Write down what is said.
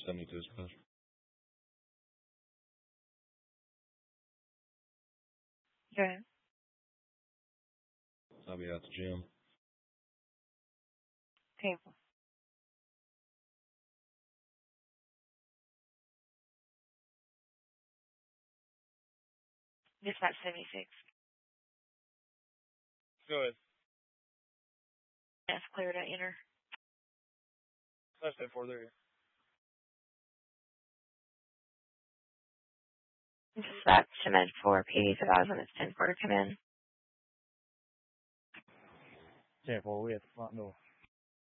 72 special. Okay. I'll be at the gym. Okay. Dispatch 76. Go ahead. Yes, clear to enter. That's 10-4 there. Dispatch to Med 4, PD advised when it's 10-4 to come in. 10-4, we at the front door.